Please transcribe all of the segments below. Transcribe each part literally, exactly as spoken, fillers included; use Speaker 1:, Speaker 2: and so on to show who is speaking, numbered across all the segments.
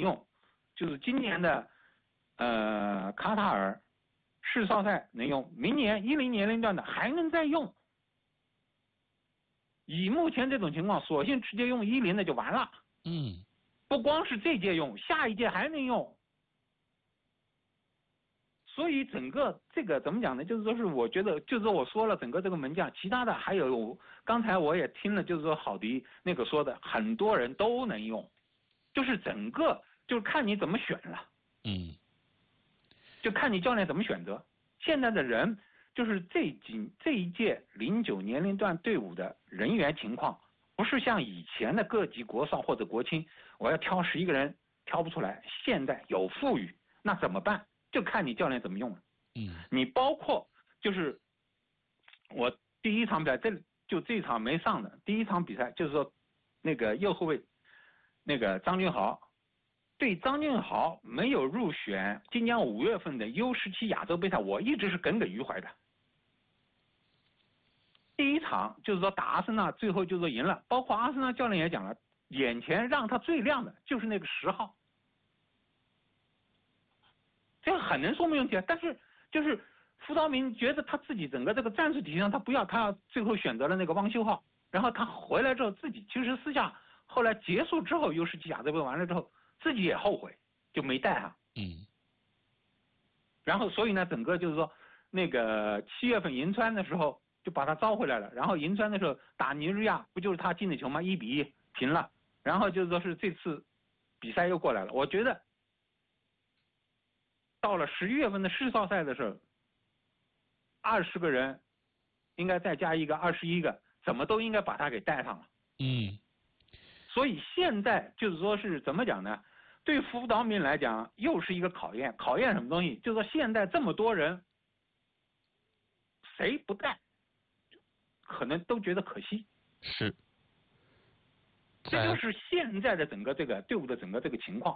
Speaker 1: 用，就是今年的呃卡塔尔世少赛能用，明年一零年龄段的还能再用。以目前这种情况，索性直接用一零的就完了。
Speaker 2: 嗯，
Speaker 1: 不光是这届用，下一届还能用。所以整个这个怎么讲呢？就是说是我觉得，就是说我说了整个这个门将，其他的还有刚才我也听了，就是说郝迪那个说的，很多人都能用，就是整个就是看你怎么选了。
Speaker 2: 嗯，
Speaker 1: 就看你教练怎么选择。现在的人就是这几这一届零九年龄段队伍的人员情况，不是像以前的各级国少或者国青，我要挑十一个人挑不出来。现在有富裕，那怎么办？就看你教练怎么用了。
Speaker 2: 嗯，
Speaker 1: 你包括就是我第一场比赛，这就这一场没上的第一场比赛，就是说那个右后卫那个张俊豪。对张俊豪没有入选今年五月份的 U 十七亚洲杯赛，我一直是耿耿于怀的。第一场就是说打阿森纳，最后就是说赢了，包括阿森纳教练也讲了，眼前让他最亮的就是那个十号，这个很能说明问题啊。但是就是傅道明觉得他自己整个这个战术体系上他不要，他最后选择了那个汪修浩，然后他回来之后自己其实私下后来结束之后 U 十七亚洲杯完了之后。自己也后悔，就没带他。
Speaker 2: 嗯。
Speaker 1: 然后，所以呢，整个就是说，那个七月份银川的时候就把他招回来了。然后银川的时候打尼日亚，不就是他进的球吗？一比一平了。然后就是说是这次比赛又过来了。我觉得到了十一月份的世少赛的时候，二十个人应该再加一个二十一个，怎么都应该把他给带上了。
Speaker 2: 嗯。
Speaker 1: 所以现在就是说是怎么讲呢？对傅道明来讲，又是一个考验。考验什么东西？就是说现在这么多人，谁不带，可能都觉得可惜。
Speaker 2: 是。
Speaker 1: 这就是现在的整个这个队伍的整个这个情况。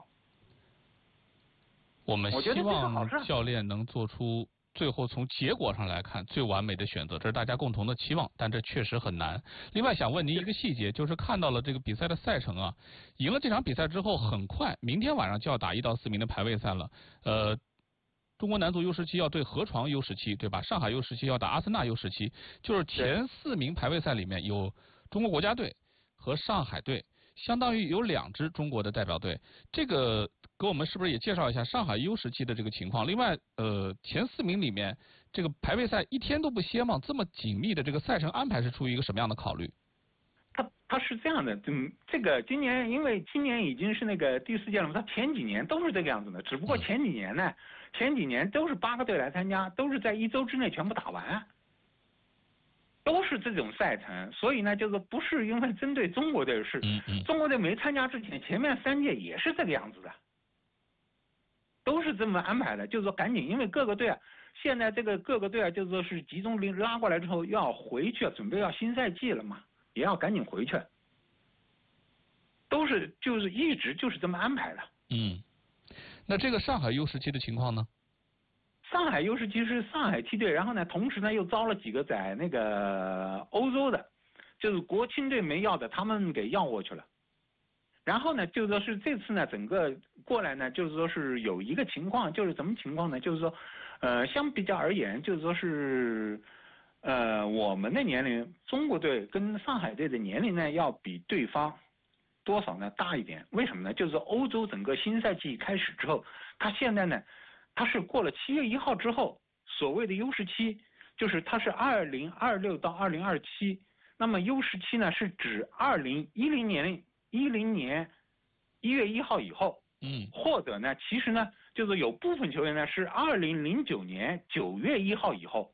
Speaker 2: 我们希望教练能做出最后从结果上来看最完美的选择，这是大家共同的期望，但这确实很难。另外想问您一个细节，就是看到了这个比赛的赛程啊，赢了这场比赛之后，很快明天晚上就要打一到四名的排位赛了。呃，中国男足 U 十七要对河床 U 十七，对吧？上海 U 十七要打阿森纳 U 十七，就是前四名排位赛里面有中国国家队和上海队，相当于有两支中国的代表队。这个给我们是不是也介绍一下上海 U 十七的这个情况？另外，呃，前四名里面这个排位赛一天都不歇吗？这么紧密的这个赛程安排是出于一个什么样的考虑？
Speaker 1: 他他是这样的，嗯，这个今年因为今年已经是那个第四届了嘛，他前几年都是这个样子的，只不过前几年呢，前几年都是八个队来参加，都是在一周之内全部打完。都是这种赛程，所以呢，就是不是因为针对中国队是，
Speaker 2: 嗯嗯，
Speaker 1: 中国队没参加之前，前面三届也是这个样子的，都是这么安排的，就是说赶紧，因为各个队啊，现在这个各个队啊，就是说是集中力拉过来之后要回去，准备要新赛季了嘛，也要赶紧回去，都是就是一直就是这么安排的。
Speaker 2: 嗯，那这个上海 U 十七的情况呢？
Speaker 1: 上海 U 十七是上海梯队，然后呢，同时呢又招了几个在那个欧洲的，就是国青队没要的，他们给要过去了。然后呢，就是说是这次呢，整个过来呢，就是说是有一个情况，就是什么情况呢？就是说，呃，相比较而言，就是说是，呃，我们的年龄，中国队跟上海队的年龄呢，要比对方多少呢大一点？为什么呢？就是说欧洲整个新赛季开始之后，他现在呢。它是过了七月一号之后，所谓的 U 十七，就是它是二零二六到二零二七，那么 U 十七呢是指二零一零年一零年一月一号以后，
Speaker 2: 嗯，
Speaker 1: 或者呢，其实呢，就是有部分球员呢是二零零九年九月一号以后，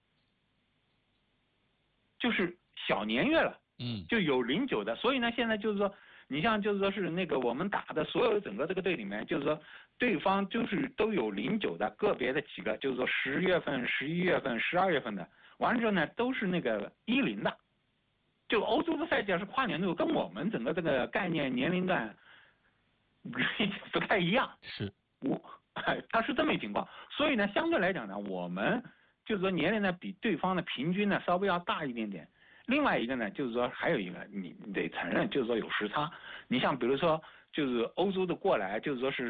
Speaker 1: 就是小年月了，
Speaker 2: 嗯，
Speaker 1: 就有零九的，所以呢，现在就是说。你像就是说是那个我们打的所有整个这个队里面，就是说对方就是都有零九的个别的几个，就是说十月份、十一月份、十二月份的，完了之后呢都是那个一零的。就欧洲的赛季是跨年度，跟我们整个这个概念年龄段不太一样。
Speaker 2: 是，
Speaker 1: 我它是这么一情况，所以呢，相对来讲呢，我们就是说年龄呢比对方的平均呢稍微要大一点点。另外一个呢，就是说还有一个，你你得承认，就是说有时差。你像比如说，就是欧洲的过来，就是说是。